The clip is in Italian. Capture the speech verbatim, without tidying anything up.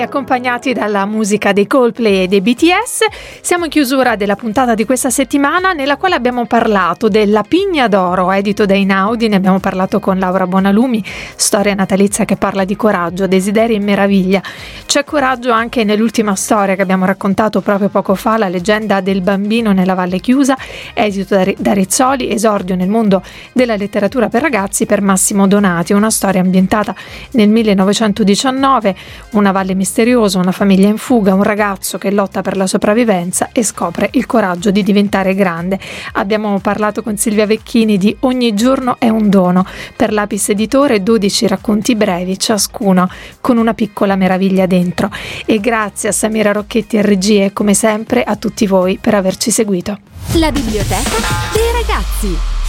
accompagnati dalla musica dei Coldplay e dei B T S. Siamo in chiusura della puntata di questa settimana, nella quale abbiamo parlato della Pigna d'Oro, edito da Einaudi. Ne abbiamo parlato con Laura Bonalumi, storia natalizia che parla di coraggio, desideri e meraviglia. C'è coraggio anche nell'ultima storia che abbiamo raccontato proprio poco fa, la leggenda del bambino nella Valle Chiusa, edito da Rizzoli, esordio nel mondo della letteratura per ragazzi per Massimo Donati, una storia ambientata nel millenovecentodiciannove, una valle misteriosa, una famiglia in fuga, un ragazzo che lotta per la sopravvivenza e scopre il coraggio di diventare grande. Abbiamo parlato con Silvia Vecchini di Ogni giorno è un dono, per l'Apis Editore, dodici racconti brevi, ciascuno con una piccola meraviglia dentro. E grazie a Samira Rocchetti e regie e come sempre a tutti voi per averci seguito. La biblioteca dei ragazzi.